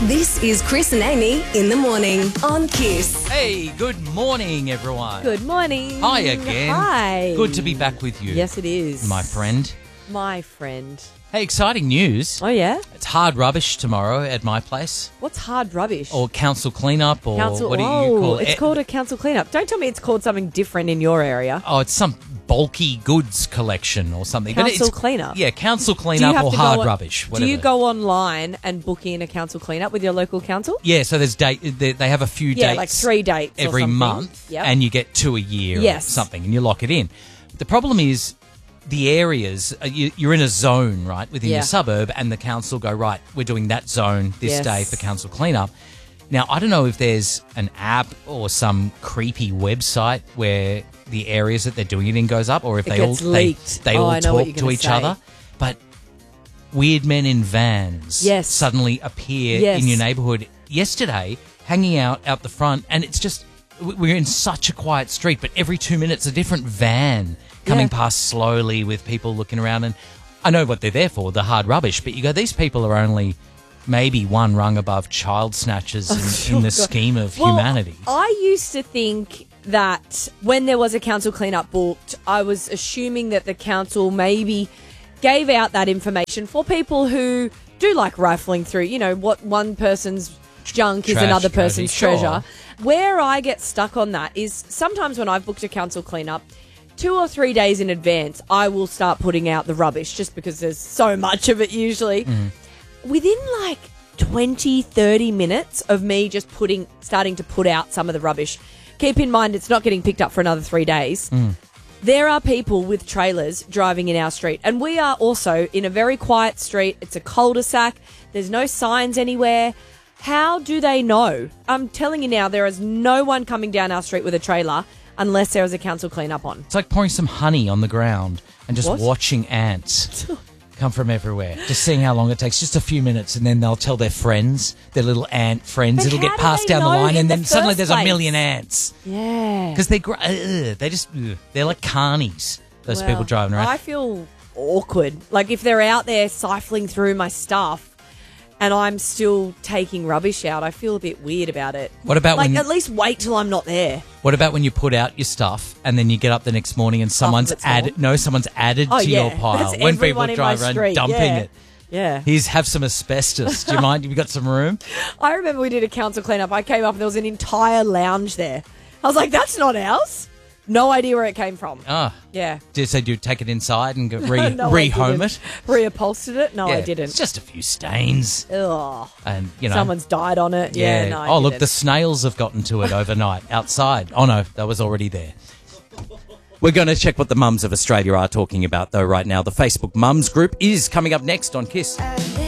This is Chris and Amy in the morning on Kiss. Hey, good morning, everyone. Good morning. Hi again. Hi. Good to be back with you. Yes, it is. My friend. My friend. Hey, exciting news. Oh, yeah? It's hard rubbish tomorrow at my place. What's hard rubbish? Or council cleanup, or what do you call it? It's called a council cleanup. Don't tell me it's called something different in your area. Oh, it's some bulky goods collection or something. Council cleanup? Yeah, council cleanup or hard rubbish, whatever. Do you go online and book in a council cleanup with your local council? Yeah, so there's they have a few dates. Yeah, like 3 dates or every something. month, Yep. and you get 2 a year or something, and you lock it in. The problem is the areas, you're in a zone, right, within your suburb, and the council go, right, we're doing that zone this day for council cleanup. Now, I don't know if there's an app or some creepy website where the areas that they're doing it in goes up, or if they all leaked. they all talk to each other. But weird men in vans suddenly appear in your neighbourhood yesterday, hanging out the front, and it's just, we're in such a quiet street, but every 2 minutes a different van coming past slowly with people looking around. And I know what they're there for, the hard rubbish, but you go, these people are only maybe one rung above child snatchers in the scheme of humanity. I used to think that when there was a council cleanup booked, I was assuming that the council maybe gave out that information for people who do like rifling through, you know, what one person's junk is another person's treasure. Where I get stuck on that is sometimes when I've booked a council cleanup, 2 or 3 days in advance, I will start putting out the rubbish just because there's so much of it usually. Within like 20, 30 minutes of me just starting to put out some of the rubbish, keep in mind it's not getting picked up for another 3 days. There are people with trailers driving in our street, and we are also in a very quiet street. It's a cul-de-sac. There's no signs anywhere. How do they know? I'm telling you now, there is no one coming down our street with a trailer unless there is a council cleanup on. It's like pouring some honey on the ground and just watching ants come from everywhere. Just seeing how long it takes. Just a few minutes, and then they'll tell their friends, their little ant friends. But it'll get how do passed they down the know line, in and the then suddenly first there's a place? million ants. Yeah. Because they're like carnies, those people driving around. I feel awkward. Like if they're out there siphoning through my stuff and I'm still taking rubbish out, I feel a bit weird about it. What about like at least wait till I'm not there. What about when you put out your stuff and then you get up the next morning and someone's added to your pile? That's when people everyone in drive my around street, dumping it. Yeah. Here's have some asbestos. Do you mind? Have you got some room? I remember we did a council cleanup. I came up and there was an entire lounge there. I was like, that's not ours. No idea where it came from. Yeah. So do you take it inside and No, rehome it? Reupholstered it? No, I didn't. It's just a few stains. Ugh. And, you know. Someone's died on it. Yeah, no, I look, didn't. the snails have gotten to it overnight outside. Oh, no, that was already there. We're going to check what the mums of Australia are talking about, though, right now. The Facebook Mums group is coming up next on Kiss.